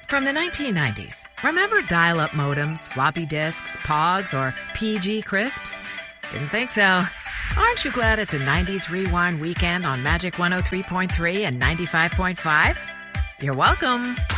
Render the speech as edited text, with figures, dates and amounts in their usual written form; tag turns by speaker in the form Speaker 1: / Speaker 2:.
Speaker 1: From the 1990s, remember dial-up modems, floppy disks, pogs, or PG crisps? Didn't think so. Aren't you glad it's a 90s rewind weekend on Magic 103.3 and 95.5? You're welcome.